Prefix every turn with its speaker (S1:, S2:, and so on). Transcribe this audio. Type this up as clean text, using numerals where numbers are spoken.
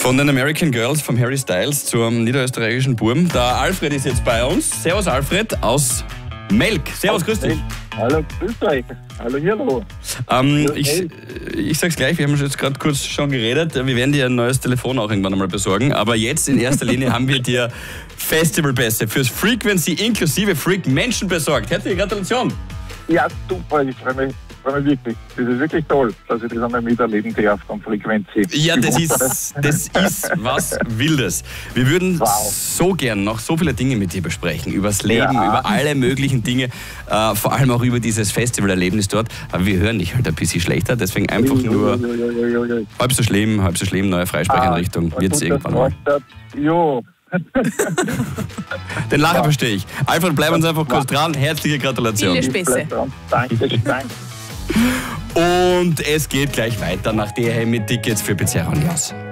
S1: Von den American Girls, vom Harry Styles zum niederösterreichischen Burm. Der Alfred ist jetzt bei uns. Servus Alfred aus Melk. Servus, grüß dich.
S2: Hallo, grüß euch. Hallo, hallo.
S1: Ich sag's gleich, wir haben jetzt gerade kurz schon geredet. Wir werden dir ein neues Telefon auch irgendwann einmal besorgen. Aber jetzt in erster Linie haben wir dir Festivalpässe fürs Frequency inklusive Freak Menschen besorgt. Herzliche Gratulation.
S2: Ja, super. Ich freue mich wirklich. Das ist wirklich toll, dass ich das einmal miterleben darf von Frequency.
S1: Ja, das ist was Wildes. Wir würden so gern noch so viele Dinge mit dir besprechen. Übers Leben, über alle möglichen Dinge. Vor allem auch über dieses Festivalerlebnis dort. Aber wir hören dich halt ein bisschen schlechter. Deswegen einfach nur halb so schlimm, neue Freisprecheinrichtung. Wird es irgendwann mal.
S2: Jo.
S1: Den Lacher verstehe ich. Alfred, bleib uns einfach kurz dran. Herzliche Gratulation.
S3: Viele Späße.
S2: Danke.
S1: Und es geht gleich weiter nach DHM mit Tickets für Pizzeria Unias.